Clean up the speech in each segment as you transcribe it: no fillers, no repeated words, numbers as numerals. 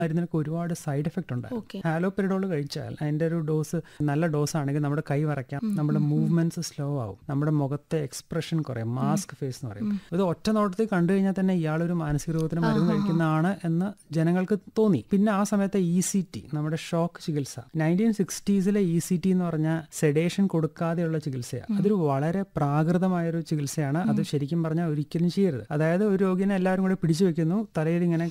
മരുന്നിനൊക്കെ ഒരുപാട് side effect ഉണ്ട്. Haloperidol കഴിച്ചാൽ അതിന്റെ ഒരു ഡോസ് നല്ല ഡോസ് ആണെങ്കിൽ നമ്മുടെ കൈ വരയ്ക്കാം, നമ്മുടെ മൂവ്മെന്റ്സ് സ്ലോ ആവും, നമ്മുടെ മുഖത്തെ എക്സ്പ്രഷൻ കുറയും, മാസ്ക് ഫേസ് എന്ന് പറയും. ഇത് ഒറ്റ നോട്ടത്തിൽ കണ്ടു കഴിഞ്ഞാൽ തന്നെ ഇയാളൊരു മാനസിക രോഗത്തിന് മരുന്ന് കഴിക്കുന്നതാണ് എന്ന് ജനങ്ങൾക്ക് തോന്നി. പിന്നെ ആ സമയത്ത് ECT, നമ്മുടെ ഷോക്ക് ചികിത്സ, 1960s ECT എന്ന് പറഞ്ഞാൽ സെഡേഷൻ കൊടുക്കാതെയുള്ള ചികിത്സയാണ്. അതൊരു വളരെ പ്രാകൃതമായൊരു ചികിത്സയാണ്. അത് ശരിക്കും പറഞ്ഞാൽ ഒരിക്കലും ചെയ്യരുത്. അതായത് ഒരു രോഗിനെ എല്ലാവരും കൂടെ പിടിച്ചു വെക്കുന്നു, തലയിൽ ഇങ്ങനെ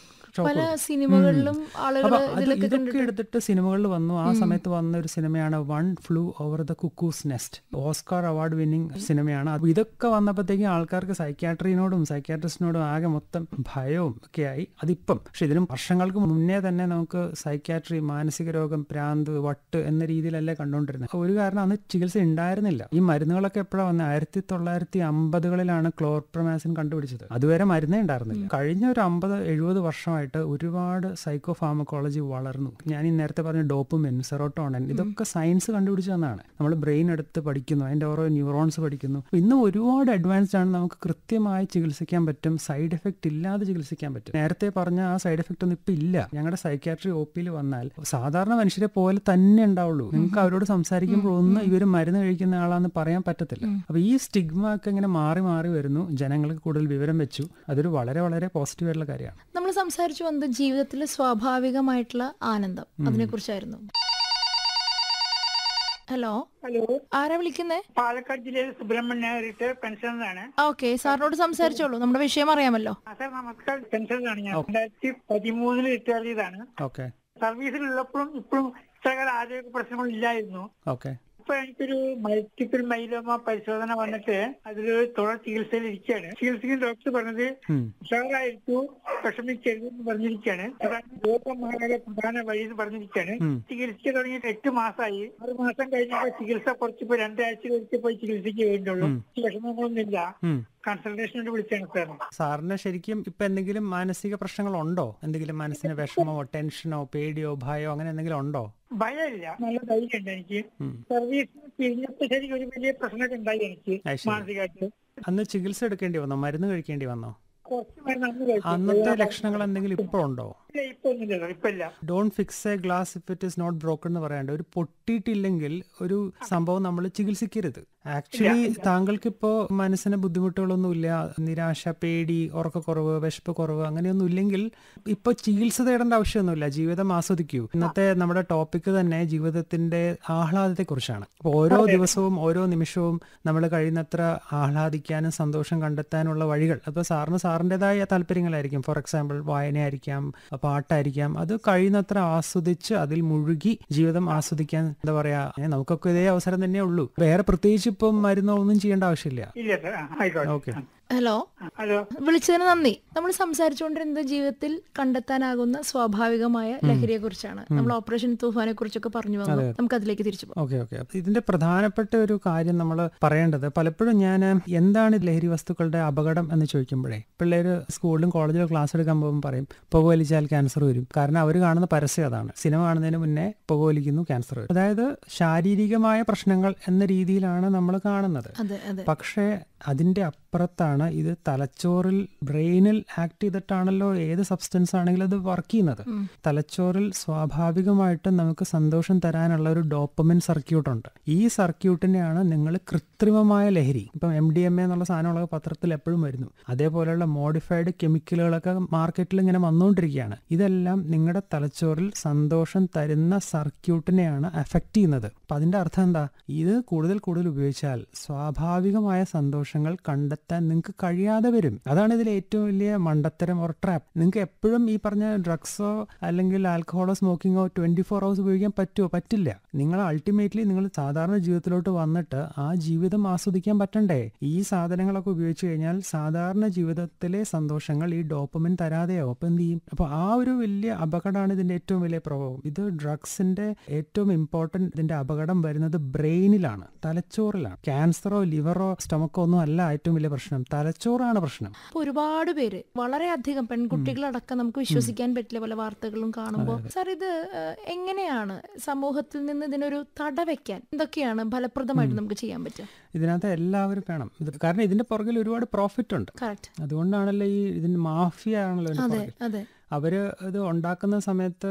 ഇതൊക്കെ എടുത്തിട്ട് സിനിമകളിൽ വന്നു. ആ സമയത്ത് വന്ന ഒരു സിനിമയാണ് one flu over the cuckoo's nest, Oscar award winning സിനിമയാണ്. ഇതൊക്കെ വന്നപ്പോഴത്തേക്കും ആൾക്കാർക്ക് സൈക്യാട്രിനോടും സൈക്യാട്രിസ്റ്റിനോടും ആകെ മൊത്തം ഭയവും ഒക്കെ ആയി. അതിപ്പം പക്ഷെ ഇതിനും വർഷങ്ങൾക്ക് മുന്നേ തന്നെ നമുക്ക് സൈക്യാട്രി, മാനസിക രോഗം, ഭ്രാന്ത്, വട്ട് എന്ന രീതിയിലല്ലേ കണ്ടുകൊണ്ടിരുന്നത്. ഒരു കാരണം അന്ന് ചികിത്സ ഉണ്ടായിരുന്നില്ല. ഈ മരുന്നുകളൊക്കെ എപ്പോഴാണ് വന്നത്? 1950കളിലാണ് ക്ലോർപ്രമാസിൻ കണ്ടുപിടിച്ചത്. അതുവരെ മരുന്നേ ഉണ്ടായിരുന്നില്ല. കഴിഞ്ഞ ഒരു 50-70 വർഷമായിട്ട് ഒരുപാട് സൈക്കോ ഫാർമക്കോളജി വളർന്നു. ഞാൻ ഈ നേരത്തെ പറഞ്ഞ ഡോപ്പമിൻ, സെറോട്ടോണിൻ, ഇതൊക്കെ സയൻസ് കണ്ടുപിടിച്ചു തന്നതാണ്. നമ്മൾ ബ്രെയിൻ എടുത്ത് പഠിക്കുന്നു, അതിന്റെ ഓരോ ന്യൂറോൺസ് പഠിക്കുന്നു. ഇന്ന് ഒരുപാട് അഡ്വാൻസ്ഡ് ആണ്. നമുക്ക് കൃത്യമായി ചികിത്സിക്കാൻ പറ്റും, സൈഡ് എഫക്ട് ഇല്ലാതെ ചികിത്സിക്കാൻ പറ്റും. നേരത്തെ പറഞ്ഞ ആ സൈഡ് എഫക്ട് ഒന്നും ഇപ്പൊ ഇല്ല. ഞങ്ങളുടെ സൈക്യാട്രി OPയിൽ വന്നാൽ സാധാരണ മനുഷ്യരെ പോലെ തന്നെ ഉണ്ടാവുള്ളൂ. നിങ്ങൾക്ക് അവരോട് സംസാരിക്കുമ്പോൾ ഒന്നും ഇവർ മരുന്ന് കഴിക്കുന്ന ആളാന്ന് പറയാൻ പറ്റത്തില്ല. അപ്പൊ ഈ സ്റ്റിഗ്മ ഒക്കെ ഇങ്ങനെ മാറി മാറി വരുന്നു. ജനങ്ങൾക്ക് കൂടുതൽ വിവരം വെച്ചു. അതൊരു വളരെ വളരെ പോസിറ്റീവ് ആയിട്ടുള്ള കാര്യമാണ്. നമ്മൾ സംസാരിച്ചു വന്നത് ജീവിതത്തിലെ സ്വാഭാവികമായിട്ടുള്ള ആനന്ദം, അതിനെ കുറിച്ചായിരുന്നു. ഹലോ, ആരാ വിളിക്കുന്നേ? പാലക്കാട് ജില്ലയിലെ സുബ്രഹ്മണ്യ റിട്ടയർ പെൻഷനറാണ്. ഓക്കെ, സാറിനോട് സംസാരിച്ചോളൂ, നമ്മുടെ വിഷയം അറിയാമല്ലോ. സാർ നമസ്കാരം. പെൻഷനറാണ് ഞാൻ. 2013 റിട്ടയർ ചെയ്താണ്. സർവീസിലുള്ളപ്പോഴും ഇപ്പോഴും ഇത്രകാല ആരോഗ്യ പ്രശ്നങ്ങൾ ഇല്ലായിരുന്നു. ഇപ്പൊ എനിക്കൊരു മൾട്ടിപ്പിൾ മൈലോമ പരിശോധന വന്നിട്ട് അതിലൊരു തുടർ ചികിത്സയിൽ ഇരിക്കുകയാണ്. ചികിത്സിക്കുന്ന ഡോക്ടർ പറഞ്ഞത് ഉഷാറായിരിക്കൂ, വിഷമിക്കരുത് എന്ന് പറഞ്ഞിരിക്കുകയാണ്. അതാണ് രോഗമാകാനുള്ള പ്രധാന വഴി എന്ന് പറഞ്ഞിരിക്കുകയാണ്. ചികിത്സിക്കാൻ തുടങ്ങിയിട്ട് 8 മാസമായി. 6 മാസം കഴിഞ്ഞപ്പോൾ ചികിത്സ കുറച്ചിപ്പോ 2 ആഴ്ച ഒരിക്കൽ പോയി ചികിത്സിക്ക് വേണ്ടുള്ളൂ. വിഷമങ്ങളൊന്നുമില്ല. കൺസൾട്ടേഷനോട് വിളിച്ചാണ് സാറിന് ശരിക്കും ഇപ്പൊ എന്തെങ്കിലും മാനസിക പ്രശ്നങ്ങളുണ്ടോ? എന്തെങ്കിലും മനസ്സിന് വിഷമമോ, ടെൻഷനോ, പേടിയോ, ഭയോ അങ്ങനെ എന്തെങ്കിലും ഉണ്ടോ? ഭയമില്ല, നല്ല ധൈര്യമുണ്ട് എനിക്ക്. സർവീസിന് പിരിഞ്ഞപ്പോ ശരിക്കും ഒരു വലിയ പ്രശ്നമൊക്കെ ഉണ്ടായി എനിക്ക് മാനസികമായിട്ട്. അന്ന് ചികിത്സ എടുക്കേണ്ടി വന്നോ? മരുന്ന് കഴിക്കേണ്ടി വന്നോ? കുറച്ച് മരുന്ന് അന്നത്തെ ലക്ഷണങ്ങൾ എന്തെങ്കിലും ഇപ്പൊ ഉണ്ടോ? ഇല്ല. Don't fix A glass if it is not broken എന്ന് പറയാണ്ട്, ഒരു പൊട്ടിയിട്ടില്ലെങ്കിൽ ഒരു സംഭവം നമ്മൾ ചികിത്സിക്കരുത്. ആക്ച്വലി താങ്കൾക്കിപ്പോ മനസ്സിന് ബുദ്ധിമുട്ടുകളൊന്നുമില്ല, നിരാശ, പേടി, ഉറക്കക്കുറവ്, വിശപ്പ് കുറവ് അങ്ങനെയൊന്നും ഇല്ലെങ്കിൽ ഇപ്പൊ ചികിത്സ തേടേണ്ട ആവശ്യമൊന്നുമില്ല. ജീവിതം ആസ്വദിക്കൂ. ഇന്നത്തെ നമ്മുടെ ടോപ്പിക് തന്നെ ജീവിതത്തിന്റെ ആഹ്ലാദത്തെ കുറിച്ചാണ്. അപ്പൊ ഓരോ ദിവസവും ഓരോ നിമിഷവും നമ്മൾ കഴിയുന്നത്ര ആഹ്ലാദിക്കാനും സന്തോഷം കണ്ടെത്താനുള്ള വഴികൾ, അപ്പൊ സാറിന് സാറിൻ്റെതായ താല്പര്യങ്ങളായിരിക്കും. For example വായനയായിരിക്കാം, പാട്ടായിരിക്കാം. അത് കഴിയുന്നത്ര ആസ്വദിച്ച് അതിൽ മുഴുകി ജീവിതം ആസ്വദിക്കാൻ എന്താ പറയാ, നമുക്കൊക്കെ ഇതേ അവസരം തന്നെ ഉള്ളൂ. വേറെ പ്രത്യേകിച്ച് ഇപ്പം മരുന്നോ ഒന്നും ചെയ്യേണ്ട ആവശ്യമില്ല. ഓക്കെ, ഹലോ, വിളിച്ചതിന് നന്ദി. നമ്മൾ സംസാരിച്ചുകൊണ്ടിരുന്നത് ജീവിതത്തിൽ കണ്ടെത്താനാകുന്ന സ്വാഭാവികമായ ലഹരിയെ കുറിച്ചാണ്. നമ്മൾ ഓപ്പറേഷൻ തൂഫാനെ കുറിച്ചൊക്കെ പറഞ്ഞു വന്നു. നമുക്ക് അതിലേക്ക് തിരിച്ചു പോകാം. ഓക്കെ. ഇതിന്റെ പ്രധാനപ്പെട്ട ഒരു കാര്യം നമ്മൾ പറയേണ്ടത്, പലപ്പോഴും ഞാൻ എന്താണ് ലഹരി വസ്തുക്കളുടെ അപകടം എന്ന് ചോദിക്കുമ്പോഴേ പിള്ളേര് സ്കൂളിലും കോളേജിലും ക്ലാസ് എടുക്കാൻ പോകുമ്പോൾ പറയും പുകവലിച്ചാൽ ക്യാൻസർ വരും. കാരണം അവർ കാണുന്ന പരസ്യം അതാണ്. സിനിമ കാണുന്നതിന് മുന്നേ പുകവലിക്കുന്നു, ക്യാൻസർ വരും. അതായത് ശാരീരികമായ പ്രശ്നങ്ങൾ എന്ന രീതിയിലാണ് നമ്മൾ കാണുന്നത്. പക്ഷേ അതിന്റെ അപ്പുറത്താണ് ഇത് തലച്ചോറിൽ, ബ്രെയിനിൽ ആക്ട് ചെയ്തിട്ടാണല്ലോ ഏത് സബ്സ്റ്റൻസ് ആണെങ്കിലും അത് വർക്ക് ചെയ്യുന്നത്. തലച്ചോറിൽ സ്വാഭാവികമായിട്ടും നമുക്ക് സന്തോഷം തരാനുള്ള ഒരു ഡോപ്പമിൻ സർക്യൂട്ട് ഉണ്ട്. ഈ സർക്യൂട്ടിനെയാണ് നിങ്ങൾ കൃത്രിമമായ ലഹരി, ഇപ്പം MDMA എന്നുള്ള സാധനങ്ങളൊക്കെ പത്രത്തിൽ എപ്പോഴും വരുന്നു. അതേപോലെയുള്ള മോഡിഫൈഡ് കെമിക്കലുകളൊക്കെ മാർക്കറ്റിൽ ഇങ്ങനെ വന്നുകൊണ്ടിരിക്കുകയാണ്. ഇതെല്ലാം നിങ്ങളുടെ തലച്ചോറിൽ സന്തോഷം തരുന്ന സർക്യൂട്ടിനെയാണ് അഫക്റ്റ് ചെയ്യുന്നത്. അപ്പൊ അതിന്റെ അർത്ഥം എന്താ? ഇത് കൂടുതൽ ഉപയോഗിച്ചാൽ സ്വാഭാവികമായ സന്തോഷങ്ങൾ കണ്ടെത്താൻ നിങ്ങൾക്ക് കഴിയാതെ വരും. അതാണ് ഇതിൽ ഏറ്റവും വലിയ മണ്ടത്തരം ഓർ ട്രാപ്പ്. നിങ്ങൾക്ക് എപ്പോഴും ഈ പറഞ്ഞ ഡ്രഗ്സോ അല്ലെങ്കിൽ ആൽക്കഹോളോ സ്മോക്കിങ്ങോ 24 hours ഉപയോഗിക്കാൻ പറ്റുമോ? പറ്റില്ല. നിങ്ങൾ അൾട്ടിമേറ്റ്ലി നിങ്ങൾ സാധാരണ ജീവിതത്തിലോട്ട് വന്നിട്ട് ആ ജീവിതം ആസ്വദിക്കാൻ പറ്റണ്ടേ? ഈ സാധനങ്ങളൊക്കെ ഉപയോഗിച്ച് കഴിഞ്ഞാൽ സാധാരണ ജീവിതത്തിലെ സന്തോഷങ്ങൾ ഈ ഡോപ്പമിൻ തരാതെയാവും. അപ്പൊ എന്ത് ചെയ്യും? അപ്പൊ ആ ഒരു വലിയ അപകടമാണ് ഇതിന്റെ ഏറ്റവും വലിയ പ്രഭാവം. ഇത് ഡ്രഗ്സിന്റെ ഏറ്റവും ഇമ്പോർട്ടന്റ് ഇതിന്റെ അപകടം വരുന്നത് ബ്രെയിനിലാണ്, തലച്ചോറിലാണ്. ക്യാൻസറോ ലിവറോ സ്റ്റൊമക്കോ ഒന്നും അല്ല ഏറ്റവും വലിയ പ്രശ്നം, തലച്ചോറാണ് പ്രശ്നം. ഒരുപാട് പേര്, വളരെയധികം പെൺകുട്ടികളടക്കം നമുക്ക് വിശ്വസിക്കാൻ പറ്റില്ല പല വാർത്തകളും കാണുമ്പോൾ. സാർ, ഇത് എങ്ങനെയാണ് സമൂഹത്തിൽ നിന്ന് ഇതിനൊരു തടവയ്ക്കാൻ എന്തൊക്കെയാണ് ഫലപ്രദമായിട്ട് നമുക്ക് ചെയ്യാൻ പറ്റുക? ഇതിനകത്ത് എല്ലാവരും വേണം. കാരണം ഇതിന്റെ പുറകിൽ ഒരുപാട് പ്രോഫിറ്റ് ഉണ്ട്. അതുകൊണ്ടാണല്ലോ ഇതിന്റെ മാഫിയ ആണല്ലോ. അവര് ഇത് ഉണ്ടാക്കുന്ന സമയത്ത്